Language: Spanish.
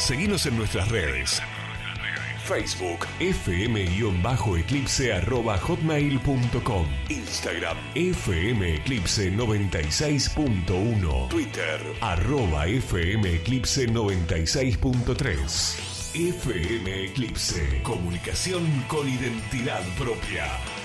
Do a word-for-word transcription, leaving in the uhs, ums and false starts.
Seguinos en nuestras redes. Facebook fm-eclipse arroba hotmail punto com, Instagram fmeclipse noventa y seis punto uno, Twitter arroba fmeclipse noventa y seis punto tres. F M Eclipse, comunicación con identidad propia.